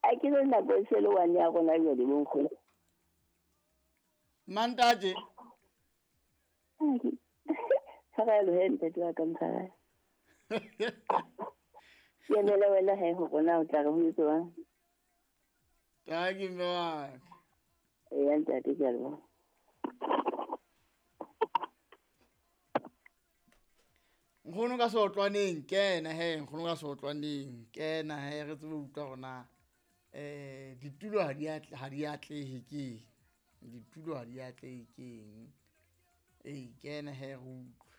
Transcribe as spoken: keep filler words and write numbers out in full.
a ke le nako e se le one ya gona jwa di bonkgolo Mantate ga ga lo he ntate wa ka mphara ke ne le wena he go bona o tla go itwa ta ke mwa e ya ntate ke alwa Nkgono ka sotlwaneng kena he nkgono ka sotlwaneng kena he re tsebe utlwa gona eh ditulo ha di atle ha di atlehe ke ditulo ha di atlehe ke eh kena he go